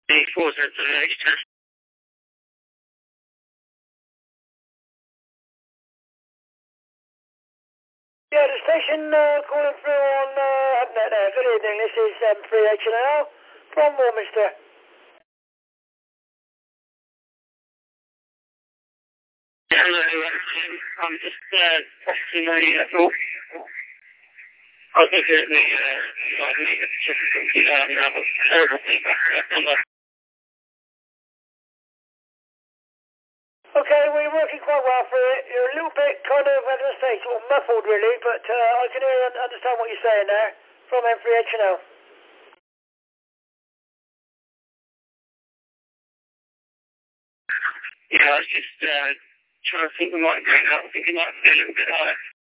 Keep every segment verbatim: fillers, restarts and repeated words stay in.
The four Z W H test. Yeah, the station uh, calling through on uh, Hubnet there. Good evening, this is M three H N L from Warminster. Hello, um, I'm just uh, testing the uh, thought. I was looking at the uh, like, the certificate, um, that was terrible feedback on the. Okay, well, you're working quite well for it. You're a little bit kind of, how can I say, sort of muffled really, but uh, I can hear and understand what you're saying there from M three H N L. Yeah, I was just uh, trying to think the mic going up. I think it might be a little bit higher.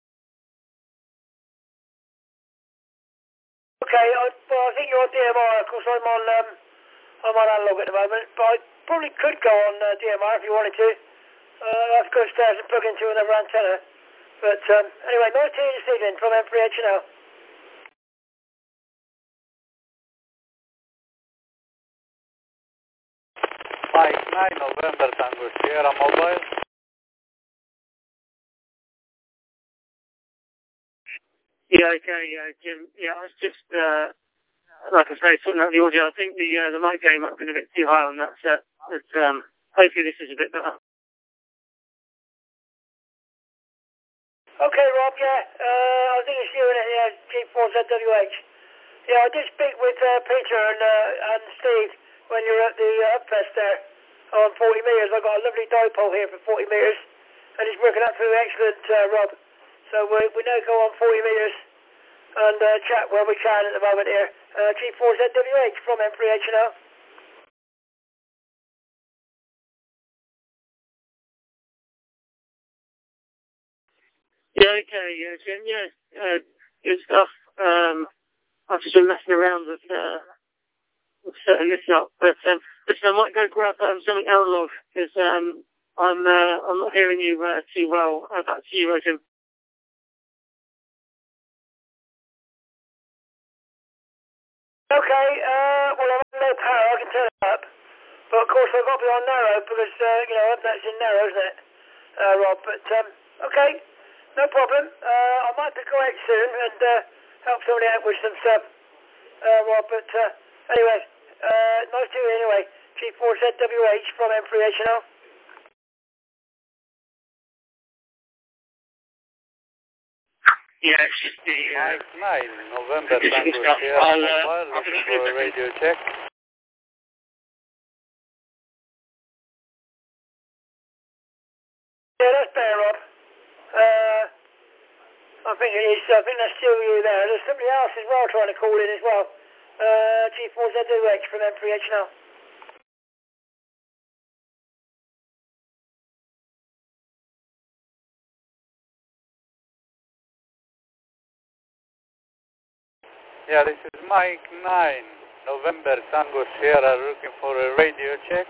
Okay, I, well, I think you're on D M R. Of course, I'm on um, I'm on analog at the moment, but I probably could go on uh, D M R if you wanted to. Uh, I have to go upstairs and plug into another antenna. But um, anyway, nice to hear you this evening from M three H N L. Mike nine, November Tango Sierra Mobile. Yeah, okay, yeah, Jim. Yeah, I was just, uh, like I say, sorting out the audio. I think the uh, the mic game might have been a bit too high on that set. But um, hopefully this is a bit better. Okay, Rob, yeah. Uh, I think it's you in it, yeah, G four Z W H. Yeah, I did speak with uh, Peter and, uh, and Steve when you were at the uh, Upfest there on forty metres. I've got a lovely dipole here for forty metres, and it's working absolutely excellent, uh, Rob. So we, we now go on forty metres and uh, chat where we can at the moment here. Uh, G four Z W H from M three H N L. Yeah, okay, yeah, Jim, yeah, uh, good stuff. Um, I've just been messing around with, uh, with setting this up, but, um, listen, I might go grab, um, something analog, because, um, I'm, uh, I'm not hearing you, uh, too well. Uh, back to you, uh, Jim. Okay, uh, well, I'm on low power, I can turn it up, but of course I've got to be on narrow, because, uh, you know, that's in narrow, isn't it, uh, Rob, but, um, okay, no problem. Uh, I might be going soon, and, uh, help somebody out with some stuff. Uh, Rob, but uh, anyway, uh, nice to hear you anyway. G four Z W H from M three H N L. Yeah, it's just the... Uh, Mike nine, November Tango Sierra I'll, Mobile, uh, looking for a radio check. Yeah, that's better, Rob. Uh, I think it is, I think that's still you there. There's somebody else as well trying to call in as well. Uh, G four Z W H from M three H N L. Yeah, this is Mike nine, November Tango Sierra, looking for a radio check.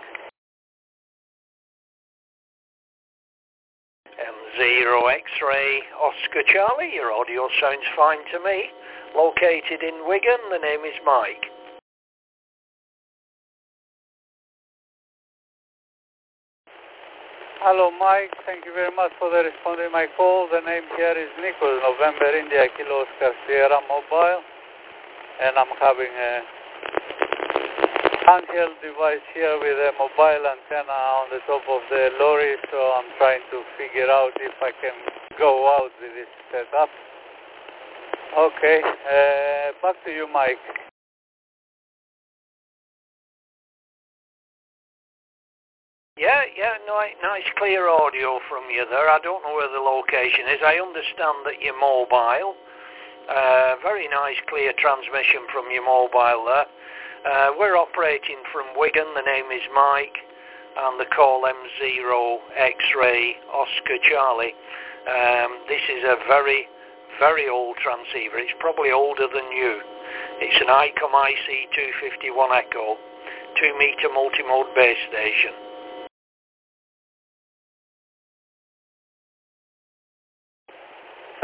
M zero X-ray Oscar Charlie, your audio sounds fine to me. Located in Wigan, the name is Mike. Hello Mike, thank you very much for the responding my call. The name here is Nicholas, November India Kilo Oscar Sierra Mobile, and I'm having a handheld device here with a mobile antenna on the top of the lorry, so I'm trying to figure out if I can go out with this setup. Okay, uh, back to you Mike. Yeah, yeah, nice, nice clear audio from you there. I don't know where the location is. I understand that you're mobile. Uh, very nice clear transmission from your mobile there. Uh, we're operating from Wigan. The name is Mike, and the call M zero X-ray Oscar Charlie. Um, this is a very, very old transceiver. It's probably older than you. It's an ICOM I C two fifty-one Echo, two meter multimode base station.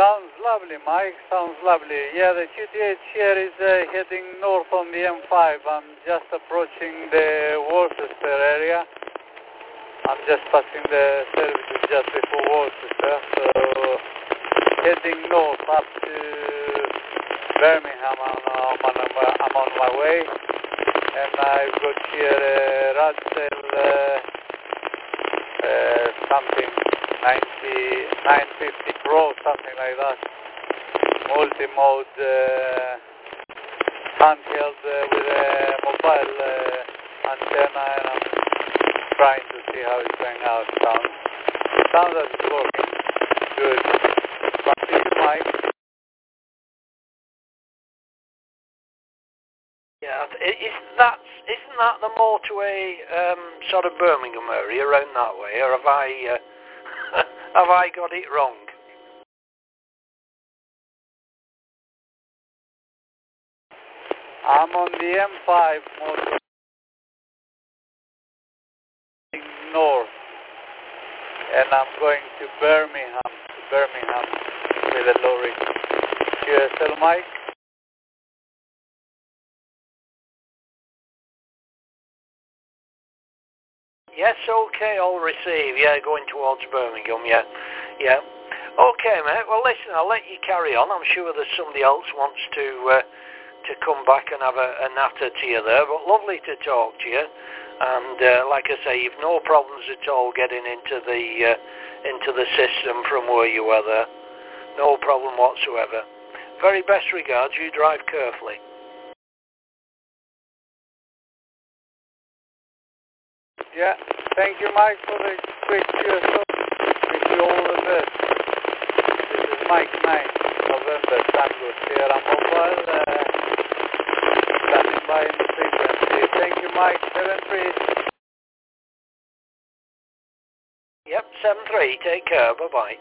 Sounds lovely, Mike. Sounds lovely. Yeah, the Q T H here is uh, heading north on the M five. I'm just approaching the Worcester area. I'm just passing the services just before Worcester, so heading north up to Birmingham. I'm, I'm, on, I'm on my way, and I've got here a Rudsell uh, uh, something ninety, nine fifty Pro, something like that, multi-mode uh, handheld uh, with a mobile uh, antenna, and I'm trying to see how it's going out. Sounds, sounds that it's working good. Back to you, Mike. Yeah, isn't that, isn't that the motorway um, sort of Birmingham area around that way, or have I uh, have I got it wrong? I'm on the M five motorway north, and I'm going to Birmingham, to Birmingham with a lorry. Q S L, Mike? Yes, okay, I'll receive. Yeah, going towards Birmingham, yeah. Yeah. Okay, mate, well listen, I'll let you carry on. I'm sure that somebody else wants to uh, to come back and have a, a natter to you there, but lovely to talk to you. And uh, like I say, you've no problems at all getting into the uh, into the system from where you were there. No problem whatsoever. Very best regards. You drive carefully. Yeah, thank you, Mike, for the quick Q S L. Wish you all the best. This is Mike nine, November, Tango, Sierra Mobile, uh, standing by in the frequency. Thank you, Mike, seven three. Yep, seven three, take care, bye-bye.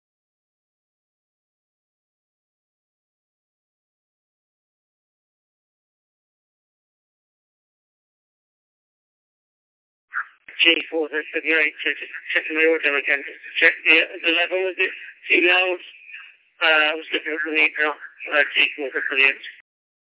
G four Z W eight, checking the order again, check the, the level of the females. Uh, I was looking at the uh, G four Z W eight.